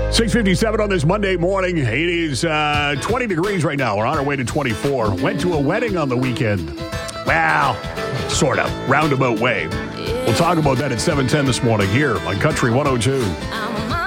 6:57 on this Monday morning. It is 20 degrees right now. We're on our way to 24. Went to a wedding on the weekend. Well, sort of. Roundabout way. We'll talk about that at 7:10 this morning here on Country 102.